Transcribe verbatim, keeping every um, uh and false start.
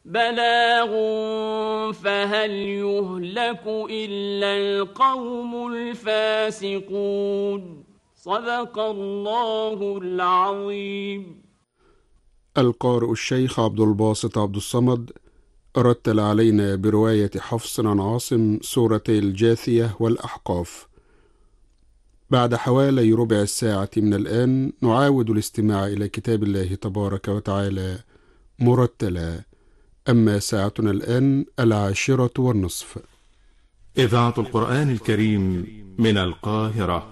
بلاغ فهل يهلك إلا القوم الفاسقون. صدق الله العظيم. القارئ الشيخ عبد الباسط عبد الصمد رتل علينا برواية حفص عن عاصم سورتي الجاثية والأحقاف. بعد حوالي ربع الساعة من الآن نعاود الاستماع إلى كتاب الله تبارك وتعالى مرتلا. أما ساعتنا الآن العاشرة والنصف. إذاعة القرآن الكريم من القاهرة.